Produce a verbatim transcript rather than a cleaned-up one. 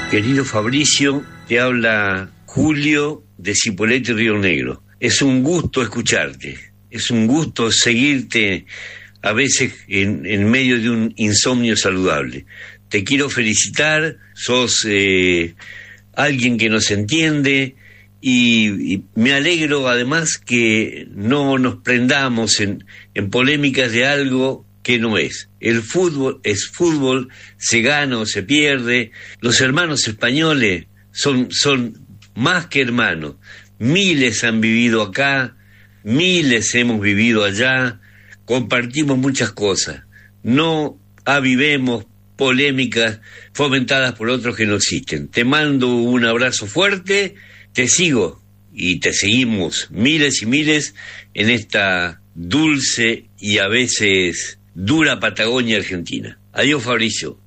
Querido Fabricio, te habla Julio de Cipolletti, Río Negro. Es un gusto escucharte, es un gusto seguirte a veces en, en medio de un insomnio saludable. Te quiero felicitar, sos eh, alguien que nos entiende y, y me alegro además que no nos prendamos en, en polémicas de algo que no es. El fútbol es fútbol, se gana o se pierde. Los hermanos españoles son, son más que hermanos. Miles han vivido acá, miles hemos vivido allá, compartimos muchas cosas. No avivemos polémicas fomentadas por otros que no existen. Te mando un abrazo fuerte, te sigo y te seguimos miles y miles en esta dulce y a veces dura Patagonia Argentina. Adiós, Fabricio.